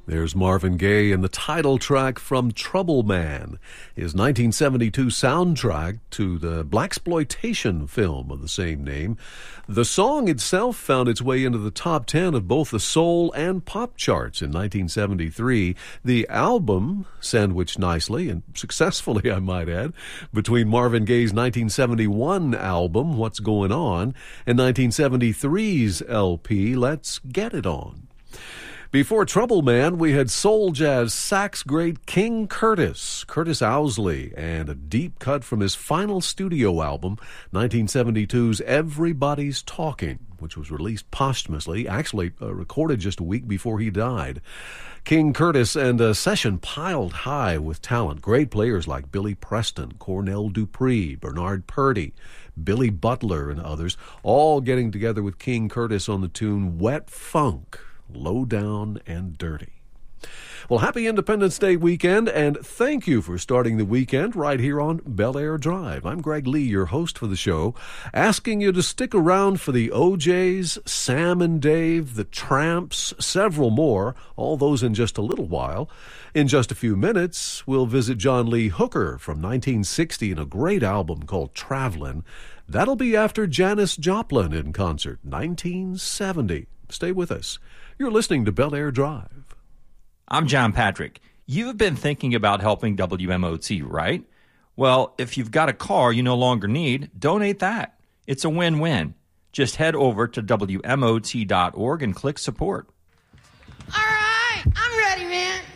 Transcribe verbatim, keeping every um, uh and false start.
There's Marvin Gaye and the title track from Trouble Man, his nineteen seventy-two soundtrack to the blaxploitation film of the same name. The song itself found its way into the top ten of both the soul and pop charts in nineteen seventy-three. The album, sandwiched nicely and successfully, I might add, between Marvin Gaye's nineteen seventy-one album, What's Going On, and nineteen seventy-three's L P, Let's Get It On. Before Trouble Man, we had soul jazz sax great King Curtis, Curtis Owsley, and a deep cut from his final studio album, nineteen seventy-two's Everybody's Talking, which was released posthumously, actually uh, recorded just a week before he died. King Curtis and a session piled high with talent. Great players like Billy Preston, Cornell Dupree, Bernard Purdie, Billy Butler, and others, all getting together with King Curtis on the tune Wet Funk, Low Down and Dirty. Well, happy Independence Day weekend, and thank you for starting the weekend right here on Bel Air Drive. I'm Greg Lee, your host for the show, asking you to stick around for the O Js, Sam and Dave, the Tramps, several more, all those in just a little while. In just a few minutes, we'll visit John Lee Hooker from nineteen sixty in a great album called Travelin'. That'll be after Janis Joplin in concert, nineteen seventy. Stay with us. You're listening to Bel Air Drive. I'm John Patrick. You've been thinking about helping W M O T, right? Well, if you've got a car you no longer need, donate that. It's a win-win. Just head over to W M O T dot org and click support. All right, I'm ready, man.